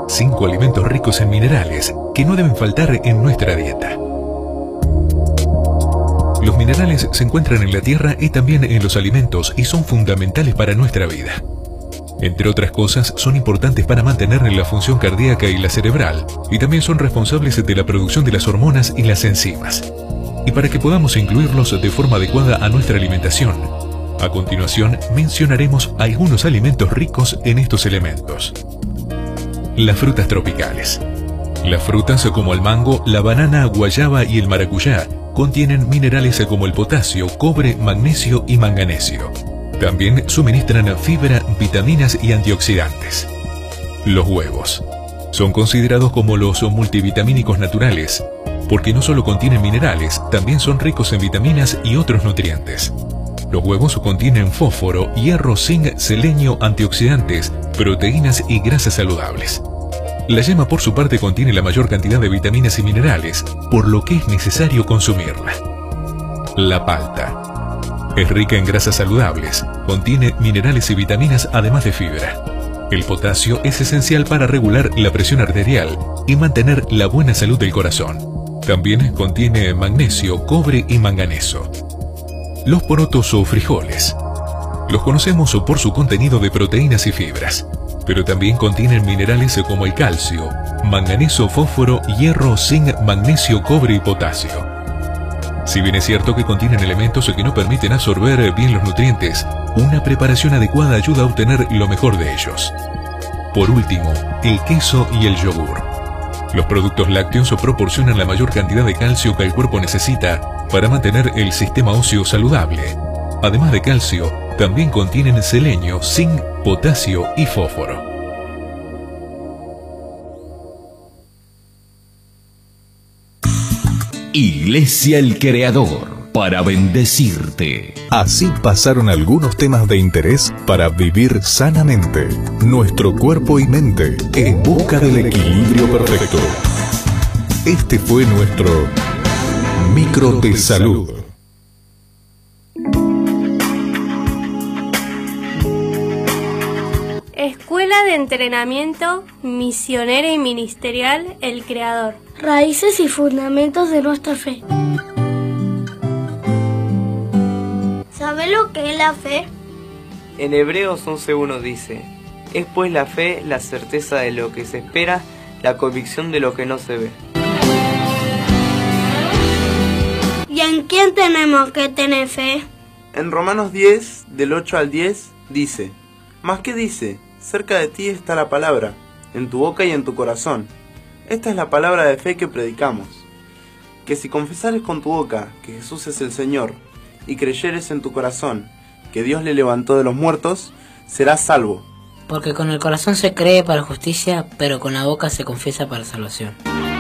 5 alimentos ricos en minerales que no deben faltar en nuestra dieta. Los minerales se encuentran en la tierra y también en los alimentos y son fundamentales para nuestra vida. Entre otras cosas, son importantes para mantener la función cardíaca y la cerebral, y también son responsables de la producción de las hormonas y las enzimas. Y para que podamos incluirlos de forma adecuada a nuestra alimentación, a continuación mencionaremos algunos alimentos ricos en estos elementos. Las frutas tropicales. Las frutas como el mango, la banana, guayaba y el maracuyá contienen minerales como el potasio, cobre, magnesio y manganesio. También suministran fibra, vitaminas y antioxidantes. Los huevos. Son considerados como los multivitamínicos naturales, porque no solo contienen minerales, también son ricos en vitaminas y otros nutrientes. Los huevos contienen fósforo, hierro, zinc, selenio, antioxidantes, proteínas y grasas saludables. La yema por su parte contiene la mayor cantidad de vitaminas y minerales, por lo que es necesario consumirla. La palta. Es rica en grasas saludables, contiene minerales y vitaminas además de fibra. El potasio es esencial para regular la presión arterial y mantener la buena salud del corazón. También contiene magnesio, cobre y manganeso. Los porotos o frijoles. Los conocemos por su contenido de proteínas y fibras, pero también contienen minerales como el calcio, manganeso, fósforo, hierro, zinc, magnesio, cobre y potasio. Si bien es cierto que contienen elementos que no permiten absorber bien los nutrientes, una preparación adecuada ayuda a obtener lo mejor de ellos. Por último, el queso y el yogur. Los productos lácteos proporcionan la mayor cantidad de calcio que el cuerpo necesita para mantener el sistema óseo saludable. Además de calcio, también contienen selenio, zinc, potasio y fósforo. Iglesia El Creador, para bendecirte. Así pasaron algunos temas de interés para vivir sanamente nuestro cuerpo y mente en busca del equilibrio perfecto. Este fue nuestro Micro de Salud. Escuela de Entrenamiento Misionera y Ministerial El Creador. Raíces y fundamentos de nuestra fe. ¿Sabe lo que es la fe? En Hebreos 11:1 dice: es pues la fe la certeza de lo que se espera, la convicción de lo que no se ve. ¿Y en quién tenemos que tener fe? En Romanos 10, del 8 al 10, dice: ¿Más qué dice? Cerca de ti está la palabra, en tu boca y en tu corazón. Esta es la palabra de fe que predicamos: que si confesares con tu boca que Jesús es el Señor, y creyeres en tu corazón que Dios le levantó de los muertos, serás salvo. Porque con el corazón se cree para justicia, pero con la boca se confiesa para salvación.